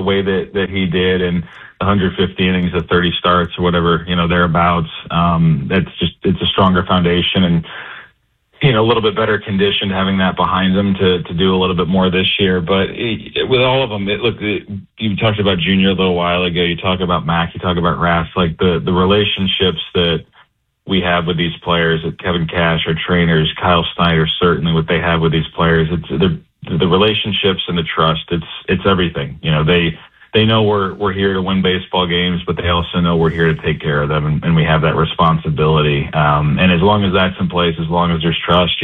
way that he did and 150 innings of 30 starts or whatever, thereabouts. It's a stronger foundation and, a little bit better conditioned having that behind them to do a little bit more this year. But with all of them, you talked about Junior a little while ago. You talk about Mac, you talk about Ras, like the relationships that we have with these players, Kevin Cash, our trainers, Kyle Snyder, certainly what they have with these players. It's the relationships and the trust. It's everything. They know we're here to win baseball games, but they also know we're here to take care of them, and we have that responsibility. And as long as that's in place, as long as there's trust,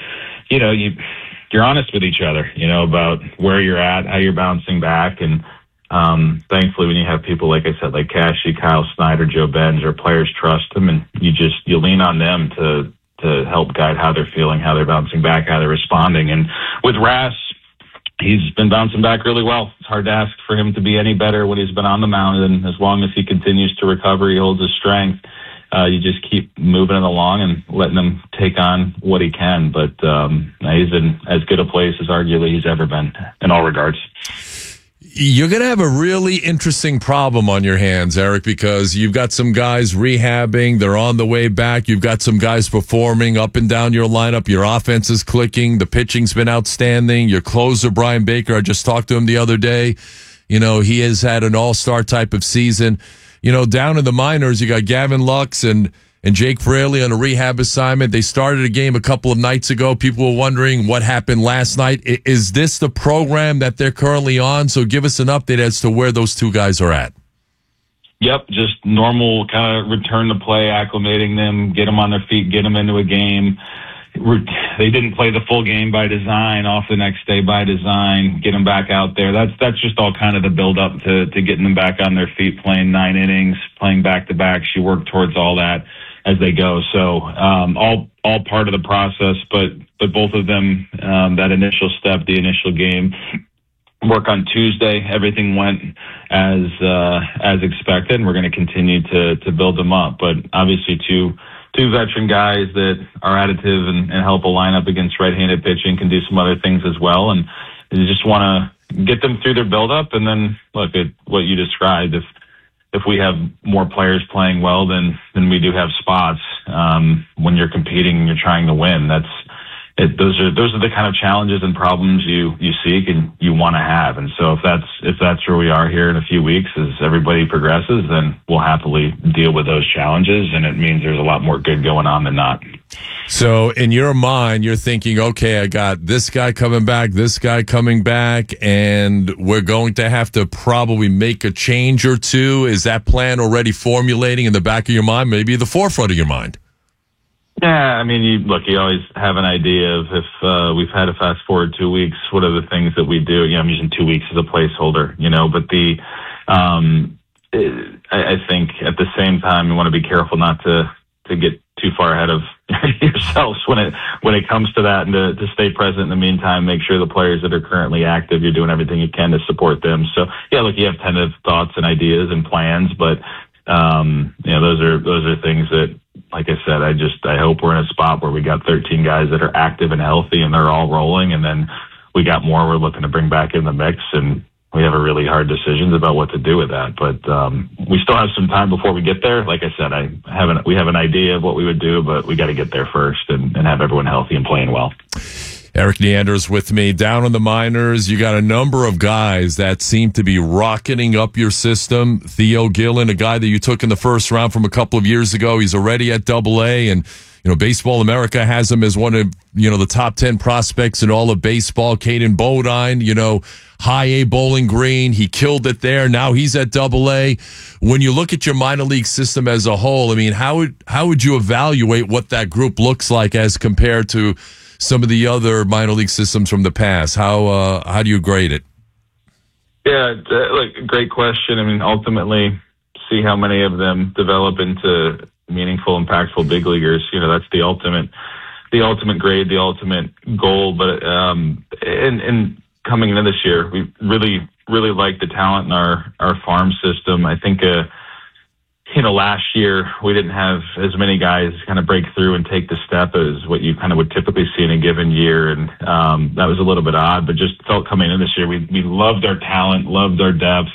you're honest with each other, about where you're at, how you're bouncing back. And thankfully, when you have people, like I said, like Cashy, Kyle Snyder, Joe Benz, our players trust them, and you lean on them to help guide how they're feeling, how they're bouncing back, how they're responding. And with Ras, he's been bouncing back really well. It's hard to ask for him to be any better when he's been on the mound, and as long as he continues to recover, he holds his strength. You just keep moving it along and letting him take on what he can. But he's in as good a place as arguably he's ever been in all regards. You're going to have a really interesting problem on your hands, Eric, because you've got some guys rehabbing. They're on the way back. You've got some guys performing up and down your lineup. Your offense is clicking. The pitching's been outstanding. Your closer, Brian Baker, I just talked to him the other day. He has had an all-star type of season. Down in the minors, you got Gavin Lux and Jake Fraley on a rehab assignment. They started a game a couple of nights ago. People were wondering what happened last night. Is this the program that they're currently on? So give us an update as to where those two guys are at. Yep, just normal kind of return to play, acclimating them, get them on their feet, get them into a game. They didn't play the full game by design, off the next day by design, get them back out there. That's just all kind of the build up to getting them back on their feet, playing 9 innings, playing back-to-back. She worked towards all that as they go. So all part of the process, but both of them, that initial step, the initial game, work on Tuesday. Everything went as expected, and we're going to continue to build them up. But obviously two veteran guys that are additive and help a lineup against right-handed pitching, can do some other things as well. And you just want to get them through their build-up, and then look at what you described. If we have more players playing well, then we do have spots. When you're competing and you're trying to win, those are the kind of challenges and problems you seek and you want to have. And so if that's where we are here in a few weeks, as everybody progresses, then we'll happily deal with those challenges, and it means there's a lot more good going on than not. So in your mind, you're thinking, okay, I got this guy coming back, this guy coming back, and we're going to have to probably make a change or two. Is that plan already formulating in the back of your mind, maybe the forefront of your mind? Yeah, I mean, you always have an idea of if we've had to fast forward 2 weeks, what are the things that we do? I'm using 2 weeks as a placeholder, but I think at the same time, you want to be careful not to get too far ahead of yourselves when it comes to that, and to stay present in the meantime, make sure the players that are currently active, you're doing everything you can to support them. So yeah, you have tentative thoughts and ideas and plans, but those are things that, like I said, I hope we're in a spot where we got 13 guys that are active and healthy and they're all rolling, and then we got more we're looking to bring back in the mix, and we have a really hard decisions about what to do with that. But we still have some time before we get there. Like I said, we have an idea of what we would do, but we got to get there first and have everyone healthy and playing well. Eric Neander's with me. Down in the minors, you got a number of guys that seem to be rocketing up your system. Theo Gillen, a guy that you took in the first round from a couple of years ago, he's already at Double-A, and Baseball America has him as one of the top 10 prospects in all of baseball. Caden Bodine, high A Bowling Green, he killed it there. Now he's at Double-A. When you look at your minor league system as a whole, I mean, how would you evaluate what that group looks like as compared to some of the other minor league systems from the past? How do you grade it? Yeah, great question. I mean, ultimately, see how many of them develop into meaningful, impactful big leaguers. That's the ultimate grade, the ultimate goal. But in coming into this year, we really, really like the talent in our farm system. I think last year we didn't have as many guys kind of break through and take the step as what you kind of would typically see in a given year. And that was a little bit odd, but just felt coming in this year, we loved our talent, loved our depth.